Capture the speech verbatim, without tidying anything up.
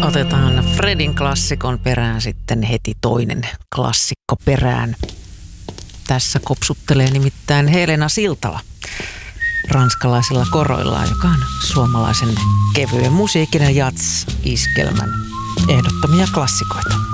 Otetaan Fredin klassikon perään sitten heti toinen klassikko perään. Tässä kopsuttelee nimittäin Helena Siltala ranskalaisilla koroillaan, joka on suomalaisen kevyen musiikin ja jazz-iskelmän ehdottomia klassikoita.